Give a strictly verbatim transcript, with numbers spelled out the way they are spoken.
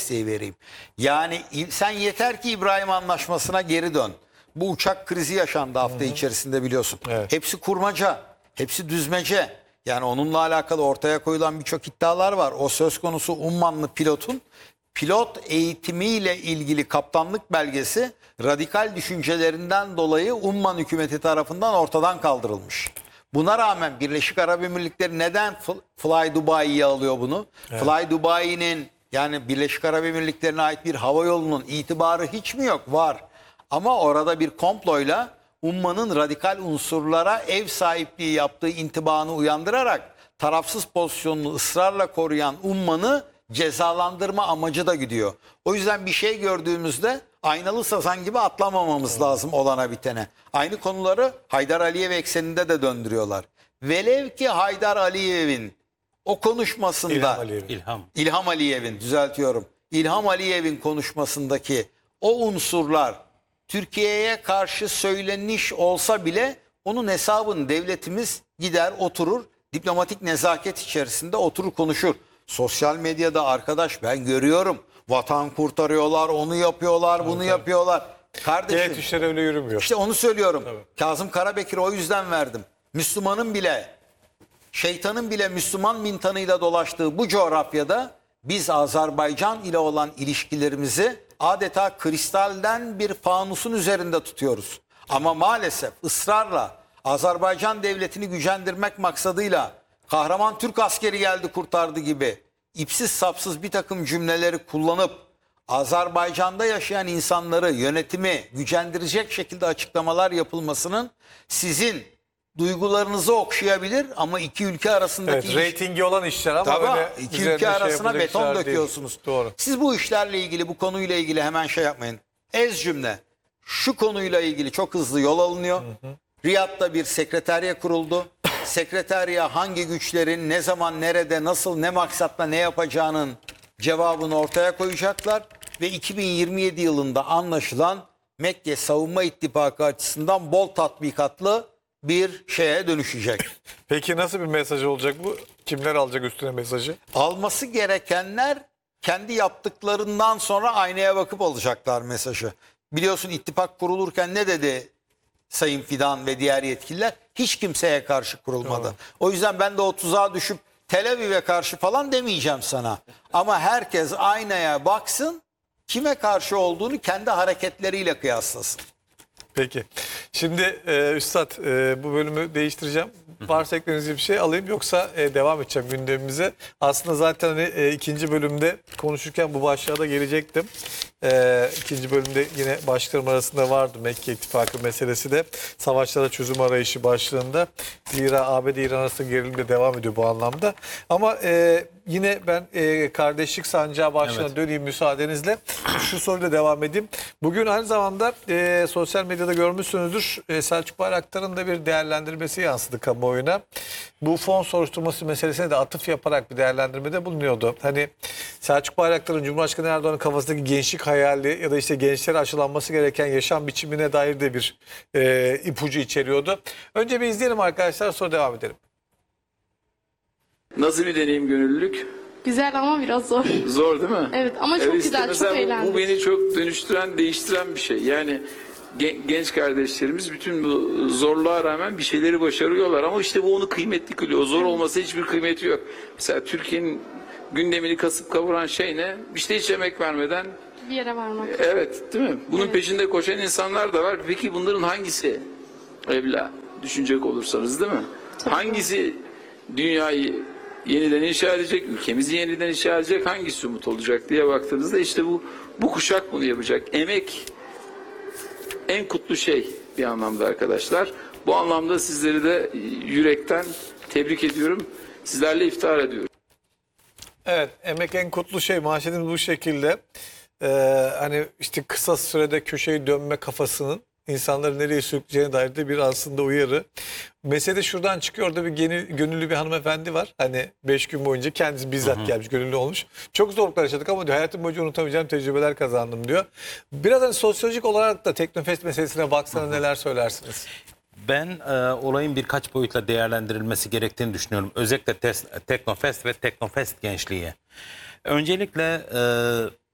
desteği vereyim. Yani sen yeter ki İbrahim Anlaşması'na geri dön. Bu uçak krizi yaşandı hafta Hı-hı. içerisinde biliyorsun. Evet. Hepsi kurmaca, hepsi düzmece. Yani onunla alakalı ortaya koyulan birçok iddialar var. O söz konusu Ummanlı pilotun pilot eğitimiyle ilgili kaptanlık belgesi radikal düşüncelerinden dolayı Umman hükümeti tarafından ortadan kaldırılmış. Buna rağmen Birleşik Arap Emirlikleri neden Fly Dubai'yi alıyor bunu? Evet. Fly Dubai'nin yani Birleşik Arap Emirlikleri'ne ait bir hava yolunun itibarı hiç mi yok? Var. Ama orada bir komployla Umman'ın radikal unsurlara ev sahipliği yaptığı intibanı uyandırarak tarafsız pozisyonunu ısrarla koruyan Umman'ı cezalandırma amacı da gidiyor. O yüzden bir şey gördüğümüzde aynalı sazan gibi atlamamamız evet. lazım olana bitene. Aynı konuları Haydar Aliyev ekseninde de döndürüyorlar. Velev ki Haydar Aliyev'in o konuşmasında İlham Aliyev'in İlham, İlham Aliyev'in düzeltiyorum. İlham Aliyev'in konuşmasındaki o unsurlar Türkiye'ye karşı söyleniş olsa bile onun hesabını devletimiz gider oturur diplomatik nezaket içerisinde oturur konuşur. Sosyal medyada arkadaş ben görüyorum vatan kurtarıyorlar, onu yapıyorlar, bunu evet, yapıyorlar. Kardeşim. Evet, işler öyle yürümüyor. İşte onu söylüyorum. Evet. Kazım Karabekir'e o yüzden verdim. Müslümanın bile, şeytanın bile Müslüman mintanıyla dolaştığı bu coğrafyada biz Azerbaycan ile olan ilişkilerimizi adeta kristalden bir fanusun üzerinde tutuyoruz. Ama maalesef ısrarla Azerbaycan devletini gücendirmek maksadıyla kahraman Türk askeri geldi kurtardı gibi ipsiz sapsız bir takım cümleleri kullanıp Azerbaycan'da yaşayan insanları yönetimi gücendirecek şekilde açıklamalar yapılmasının sizin duygularınızı okşayabilir ama iki ülke arasındaki evet, reytingi olan işler ama tabii, öyle iki ülke arasına şey beton döküyorsunuz. Doğru. Siz bu işlerle ilgili bu konuyla ilgili hemen şey yapmayın. Ez cümle şu konuyla ilgili çok hızlı yol alınıyor. Hı hı. Riyad'da bir sekreteriye kuruldu. Sekreteriye hangi güçlerin ne zaman nerede nasıl ne maksatla ne yapacağının cevabını ortaya koyacaklar. Ve iki bin yirmi yedi yılında anlaşılan Mekke Savunma İttifakı açısından bol tatbikatlı bir şeye dönüşecek. Peki nasıl bir mesaj olacak bu? Kimler alacak üstüne mesajı? Alması gerekenler kendi yaptıklarından sonra aynaya bakıp alacaklar mesajı. Biliyorsun ittifak kurulurken ne dedi Sayın Fidan ve diğer yetkililer? Hiç kimseye karşı kurulmadı. Doğru. O yüzden ben de o tuzağa düşüp Tel Aviv'e karşı falan demeyeceğim sana. Ama herkes aynaya baksın, kime karşı olduğunu kendi hareketleriyle kıyaslasın. Peki. Şimdi e, Üstad e, bu bölümü değiştireceğim. Varsa eklerinize bir şey alayım yoksa e, devam edeceğim gündemimize. Aslında zaten hani, e, ikinci bölümde konuşurken bu başlığa da gelecektim. E, ikinci bölümde yine başlıklarım arasında vardı Mekke İttifakı meselesi de. Savaşlara çözüm arayışı başlığında. Zira A B D İran arasında gerilim de devam ediyor bu anlamda. Ama e, yine ben e, kardeşlik sancağı başlığına evet. döneyim müsaadenizle. Şu soruyla devam edeyim. Bugün aynı zamanda e, sosyal medyada görmüşsünüzdür. E, Selçuk Bayraktar'ın da bir değerlendirmesi yansıdı kamuoyuna. Bu fon soruşturması meselesine de atıf yaparak bir değerlendirmede bulunuyordu. Hani Selçuk Bayraktar'ın Cumhurbaşkanı Erdoğan'ın kafasındaki gençlik hayali ya da işte gençlere aşılanması gereken yaşam biçimine dair de bir e, ipucu içeriyordu. Önce bir izleyelim arkadaşlar, sonra devam edelim. Nasıl bir deneyim gönüllülük? Güzel ama biraz zor. Zor değil mi? Evet ama çok evet, güzel, işte çok eğlendim. Bu beni çok dönüştüren, değiştiren bir şey. Yani genç kardeşlerimiz bütün bu zorluğa rağmen bir şeyleri başarıyorlar. Ama işte bu onu kıymetli kılıyor. O zor olmasa hiçbir kıymeti yok. Mesela Türkiye'nin gündemini kasıp kavuran şey ne? İşte hiç emek vermeden bir yere varmak. Evet, değil mi? Bunun evet. peşinde koşan insanlar da var. Peki bunların hangisi evla düşünecek olursanız, değil mi? Tabii. Hangisi dünyayı yeniden inşa edecek, ülkemizi yeniden inşa edecek, hangisi umut olacak diye baktığınızda işte bu bu kuşak bunu yapacak. Emek en kutlu şey bir anlamda arkadaşlar. Bu anlamda sizleri de yürekten tebrik ediyorum. Sizlerle iftihar ediyorum. Evet, emek en kutlu şey. Manşetimiz bu şekilde. Ee, hani işte kısa sürede köşeyi dönme kafasının insanları nereye sürükleyeceğine dair de bir aslında uyarı. Mesele şuradan çıkıyor. Orada bir gönül, gönüllü bir hanımefendi var. Hani beş gün boyunca kendisi bizzat hı hı. gelmiş, gönüllü olmuş. Çok zorluklar yaşadık ama diyor, hayatım boyunca unutamayacağım tecrübeler kazandım diyor. Biraz hani sosyolojik olarak da Teknofest meselesine baksana hı hı. neler söylersiniz? Ben e, olayın birkaç boyutla değerlendirilmesi gerektiğini düşünüyorum. Özellikle tes, Teknofest ve Teknofest gençliği. Öncelikle e,